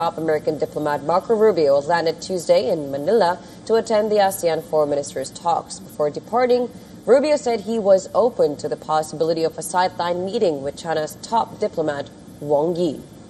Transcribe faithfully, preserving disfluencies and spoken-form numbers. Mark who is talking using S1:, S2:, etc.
S1: Top American diplomat Marco Rubio landed Tuesday in Manila to attend the ASEAN Foreign Ministers' talks. Before departing, Rubio said he was open to the possibility of a sideline meeting with China's top diplomat, Wang Yi.